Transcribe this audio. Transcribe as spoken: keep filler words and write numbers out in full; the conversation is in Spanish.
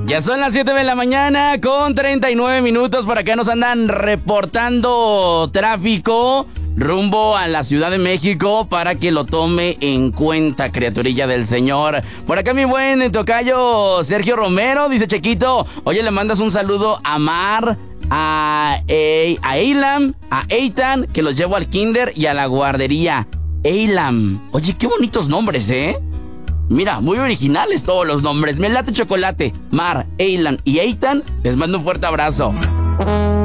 Ya son las siete de la mañana con treinta y nueve minutos. Por acá nos andan reportando tráfico rumbo a la Ciudad de México para que lo tome en cuenta, criaturilla del Señor. Por acá mi buen tocayo Sergio Romero dice: Chequito, oye, le mandas un saludo a Mar, a, e a Eilam, a Eitan, que los llevo al kinder y a la guardería. Eilam, oye, qué bonitos nombres, ¿eh? Mira, muy originales todos los nombres. Me late chocolate. Mar, Eilan y Eitan, les mando un fuerte abrazo.